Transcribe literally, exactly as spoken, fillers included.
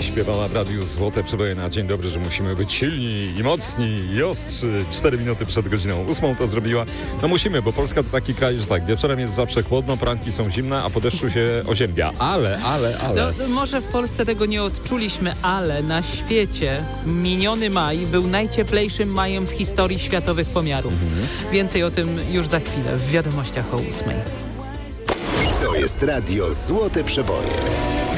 śpiewała w radiu Złote Przeboje na dzień dobry, że musimy być silni i mocni i ostrzy. Cztery minuty przed godziną ósmą to zrobiła. No musimy, bo Polska to taki kraj, że tak, wieczorem jest zawsze chłodno, poranki są zimne, a po deszczu się oziębia. Ale, ale, ale... No, może w Polsce tego nie odczuliśmy, ale na świecie miniony maj był najcieplejszym majem w historii światowych pomiarów. Mhm. Więcej o tym już za chwilę w wiadomościach o ósmej. To jest radio Złote Przeboje.